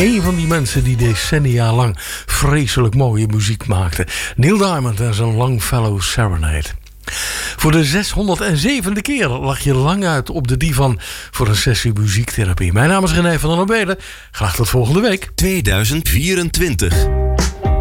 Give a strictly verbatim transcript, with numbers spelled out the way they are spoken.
Eén van die mensen die decennia lang vreselijk mooie muziek maakte. Neil Diamond en zijn Longfellow Serenade. Voor de zeshonderdzevende keer lag je lang uit op de divan voor een sessie muziektherapie. Mijn naam is René van der Nobelen. Graag tot volgende week. tweeduizend vierentwintig